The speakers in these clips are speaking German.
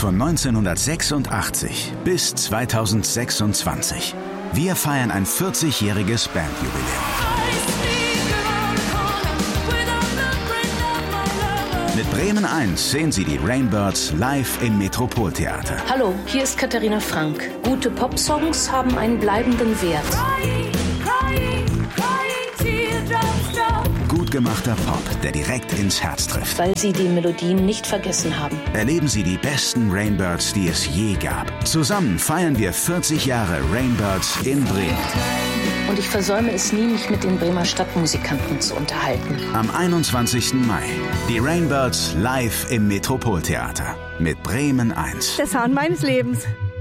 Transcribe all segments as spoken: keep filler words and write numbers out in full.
von neunzehnhundertsechsundachtzig bis zweitausendsechsundzwanzig. Wir feiern ein vierzigjähriges Bandjubiläum. Mit Bremen eins sehen Sie die Rainbirds live im Metropoltheater. Hallo, hier ist Katharina Frank. Gute Popsongs haben einen bleibenden Wert. Gut gemachter Pop, der direkt ins Herz trifft. Weil sie die Melodien nicht vergessen haben. Erleben Sie die besten Rainbirds, die es je gab. Zusammen feiern wir vierzig Jahre Rainbirds in Bremen. Und ich versäume es nie, mich mit den Bremer Stadtmusikanten zu unterhalten. Am einundzwanzigsten Mai. Die Rainbirds live im Metropoltheater. Mit Bremen eins. Der Sound meines Lebens.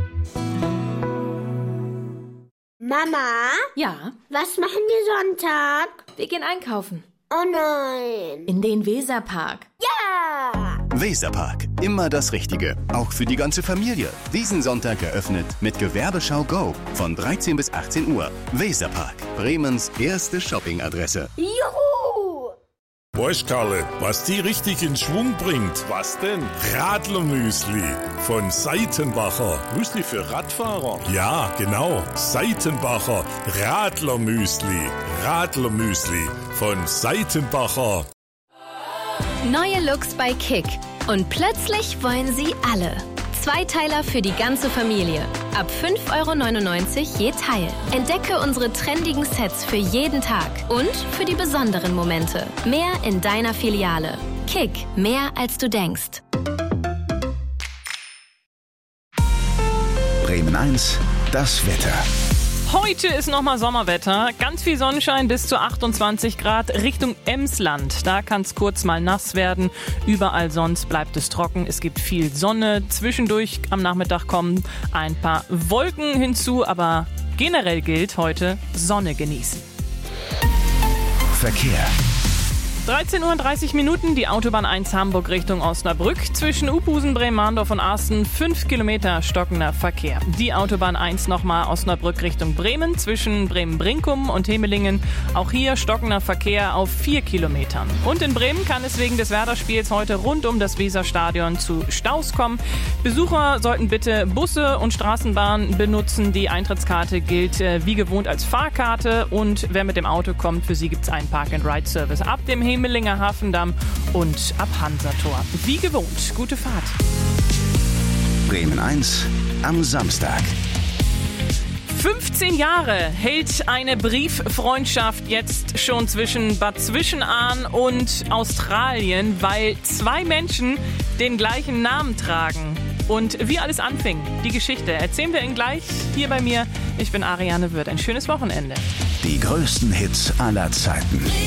Mama? Ja? Was machen wir Sonntag? Wir gehen einkaufen. Oh nein. In den Weserpark. Ja! Weserpark. Immer das Richtige. Auch für die ganze Familie. Diesen Sonntag eröffnet mit Gewerbeschau Go. Von dreizehn bis achtzehn Uhr. Weserpark. Bremens erste Shoppingadresse. Juhu! Weißt, Karle, was die richtig in Schwung bringt? Was denn? Radlermüsli von Seitenbacher. Müsli für Radfahrer? Ja, genau. Seitenbacher Radlermüsli. Radlermüsli von Seitenbacher. Neue Looks bei Kick. Und plötzlich wollen sie alle. Zweiteiler für die ganze Familie. Ab fünf Euro neunundneunzig je Teil. Entdecke unsere trendigen Sets für jeden Tag und für die besonderen Momente. Mehr in deiner Filiale. Kick, mehr als du denkst. Bremen eins, das Wetter. Heute ist nochmal Sommerwetter. Ganz viel Sonnenschein bis zu achtundzwanzig Grad Richtung Emsland. Da kann es kurz mal nass werden. Überall sonst bleibt es trocken. Es gibt viel Sonne. Zwischendurch am Nachmittag kommen ein paar Wolken hinzu. Aber generell gilt heute Sonne genießen. Verkehr. dreizehn Uhr und dreißig Minuten, die Autobahn eins Hamburg Richtung Osnabrück. Zwischen Uphusen, Bremen-Mahndorf und Asten fünf Kilometer stockender Verkehr. Die Autobahn eins nochmal Osnabrück Richtung Bremen. Zwischen Bremen-Brinkum und Hemelingen. Auch hier stockender Verkehr auf vier Kilometern. Und in Bremen kann es wegen des Werder-Spiels heute rund um das Weserstadion zu Staus kommen. Besucher sollten bitte Busse und Straßenbahnen benutzen. Die Eintrittskarte gilt äh, wie gewohnt als Fahrkarte. Und wer mit dem Auto kommt, für sie gibt es einen Park-and-Ride-Service ab dem Hemelinger Hafendamm und ab Hansator. Wie gewohnt, gute Fahrt. Bremen eins am Samstag. fünfzehn Jahre hält eine Brieffreundschaft jetzt schon zwischen Bad Zwischenahn und Australien, weil zwei Menschen den gleichen Namen tragen. Und wie alles anfing, die Geschichte, erzählen wir Ihnen gleich hier bei mir. Ich bin Ariane Wirth. Ein schönes Wochenende. Die größten Hits aller Zeiten.